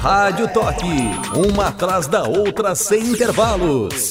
Rádio Toque, uma atrás da outra sem intervalos.